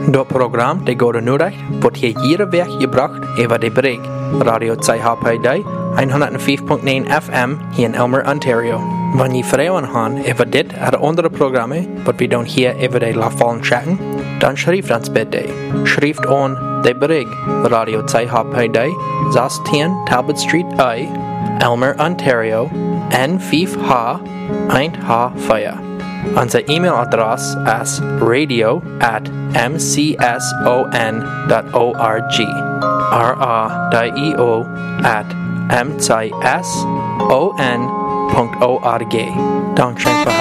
Dat program de Goede Noordicht wordt hier jede week gebracht over de bereik. Radio CHPD 105.9 FM hier in Elmer, Ontario. Wanneer je vragen hebt over dit en andere programma's, wat we doen hier over de lafallen chatten, dan schrijf ons bitte. Schrijf aan de bereik Radio CHPD 16 Talbot Street I, Elmer, Ontario, N5H 1H4. Onze e-mailadres is radio@mcson.org. radio@mcson.org. Dank schön für